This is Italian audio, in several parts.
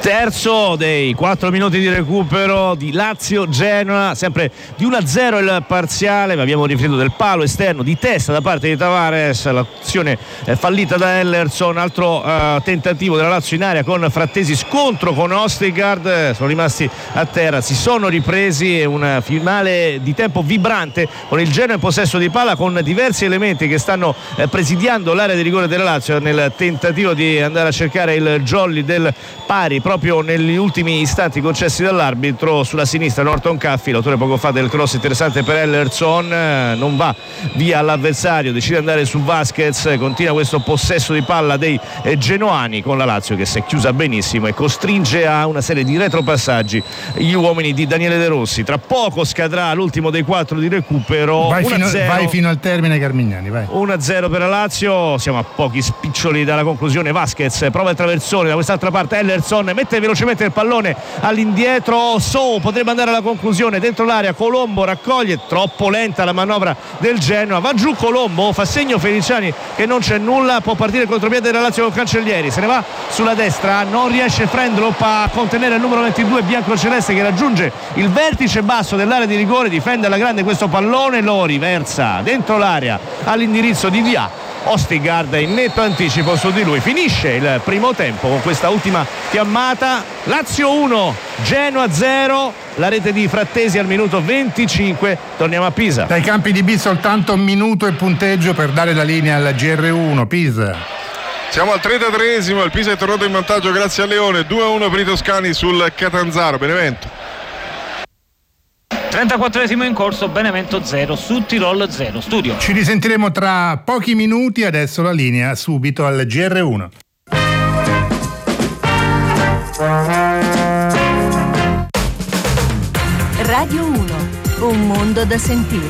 Terzo dei 4 minuti di recupero di Lazio-Genoa, sempre di 1-0 il parziale, ma abbiamo riferito del palo esterno di testa da parte di Tavares, l'azione fallita da Ellerson, altro tentativo della Lazio in area con Frattesi, scontro con Ostigard, sono rimasti a terra, si sono ripresi e un finale di tempo vibrante con il Genoa in possesso di palla, con diversi elementi che stanno presidiando l'area di rigore della Lazio nel tentativo di andare a cercare il jolly del pari proprio negli ultimi istanti concessi dall'arbitro. Sulla sinistra Norton Caffi, l'autore poco fa del cross interessante per Ellerson, non va via all'avversario, decide di andare su Vasquez, continua questo possesso di palla dei genoani, con la Lazio che si è chiusa benissimo e costringe a una serie di retropassaggi gli uomini di Daniele De Rossi. Tra poco scadrà l'ultimo dei 4 di recupero. Vai fino al termine, Carmignani, vai. 1-0 per la Lazio, siamo a pochi spiccioli dalla conclusione. Vasquez prova il traversone da quest'altra parte, Ellerson mette velocemente il pallone all'indietro, potrebbe andare alla conclusione dentro l'area, Colombo raccoglie, troppo lenta la manovra del Genoa, va giù Colombo, fa segno Feliciani che non c'è nulla, può partire il contropiede della Lazio con Cancellieri, se ne va sulla destra, non riesce Frendrup a contenere il numero 22 biancoceleste che raggiunge il vertice basso dell'area di rigore, difende alla grande questo pallone, lo riversa dentro l'area all'indirizzo di Via. Ostigard in netto anticipo su di lui. Finisce il primo tempo con questa ultima fiammata. Lazio 1, Genoa 0, la rete di Frattesi al minuto 25. Torniamo a Pisa. Dai campi di B soltanto un minuto e punteggio per dare la linea alla GR1. Pisa. Siamo al 33esimo, il Pisa è tornato in vantaggio grazie a Leone, 2-1 per i toscani sul Catanzaro. Benevento. 34esimo in corso, Benevento 0, Sud Tirol 0. Studio. Ci risentiremo tra pochi minuti, adesso la linea subito al GR1. Radio 1, un mondo da sentire.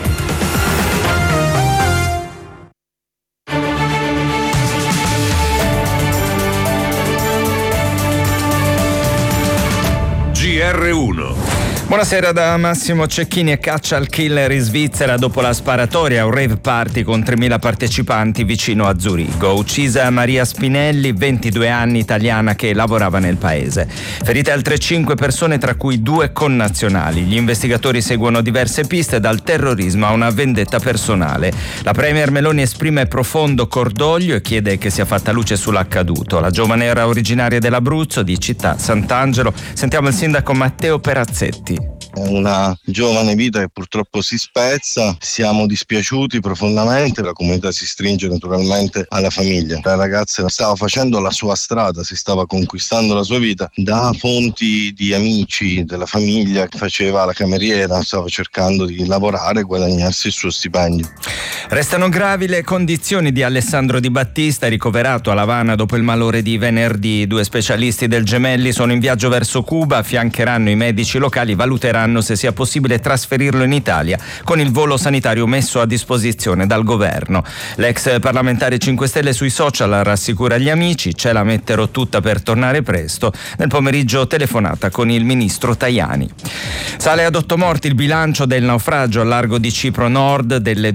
GR1. Buonasera da Massimo Cecchini. E caccia al killer in Svizzera dopo la sparatoria a un rave party con 3.000 partecipanti vicino a Zurigo. Uccisa Maria Spinelli, 22 anni, italiana che lavorava nel paese. Ferite altre 5 persone, tra cui 2 connazionali. Gli investigatori seguono diverse piste, dal terrorismo a una vendetta personale. La premier Meloni esprime profondo cordoglio e chiede che sia fatta luce sull'accaduto. La giovane era originaria dell'Abruzzo, di Città Sant'Angelo. Sentiamo il sindaco Matteo Perazzetti. Una giovane vita che purtroppo si spezza, siamo dispiaciuti profondamente, la comunità si stringe naturalmente alla famiglia. La ragazza stava facendo la sua strada, si stava conquistando la sua vita da fonti di amici della famiglia, faceva la cameriera, stava cercando di lavorare e guadagnarsi il suo stipendio. Restano gravi le condizioni di Alessandro Di Battista, ricoverato a L'Avana dopo il malore di venerdì. 2 specialisti del Gemelli sono in viaggio verso Cuba, affiancheranno i medici locali, valuteranno se sia possibile trasferirlo in Italia con il volo sanitario messo a disposizione dal governo. L'ex parlamentare 5 Stelle sui social rassicura gli amici, ce la metterò tutta per tornare presto. Nel pomeriggio telefonata con il ministro Tajani. Sale ad 8 morti il bilancio del naufragio al largo di Cipro Nord. Delle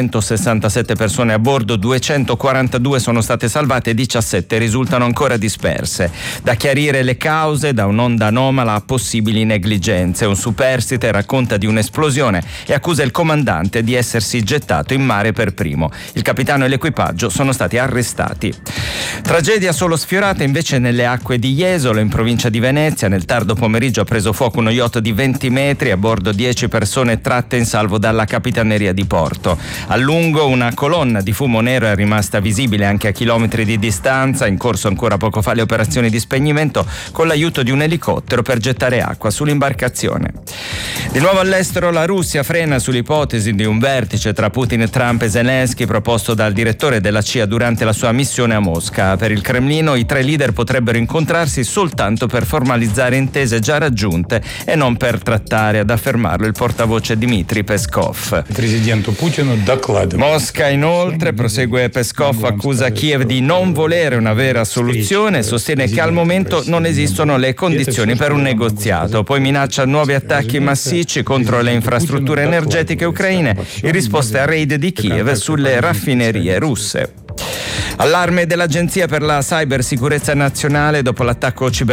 267 persone a bordo, 242 sono state salvate e 17 risultano ancora disperse. Da chiarire le cause, da un'onda anomala a possibili negligenze. Un superstite racconta di un'esplosione e accusa il comandante di essersi gettato in mare per primo. Il capitano e l'equipaggio sono stati arrestati. Tragedia solo sfiorata invece nelle acque di Jesolo, in provincia di Venezia. Nel tardo pomeriggio ha preso fuoco uno yacht di 20 metri, a bordo 10 persone tratte in salvo dalla capitaneria di porto. A lungo una colonna di fumo nero è rimasta visibile anche a chilometri di distanza. In corso ancora poco fa le operazioni di spegnimento con l'aiuto di un elicottero per gettare acqua sull'imbarcazione. Di nuovo all'estero, la Russia frena sull'ipotesi di un vertice tra Putin, Trump e Zelensky proposto dal direttore della CIA durante la sua missione a Mosca. Per il Cremlino i 3 leader potrebbero incontrarsi soltanto per formalizzare intese già raggiunte e non per trattare, ad affermarlo il portavoce Dmitry Peskov. Mosca inoltre, prosegue Peskov, accusa Kiev di non volere una vera soluzione e sostiene che al momento non esistono le condizioni per un negoziato. Poi minaccia nuovi attacchi massicci contro le infrastrutture energetiche ucraine in risposta al raid di Kiev sulle raffinerie russe. Allarme dell'Agenzia per la Cybersicurezza Nazionale dopo l'attacco cibernetico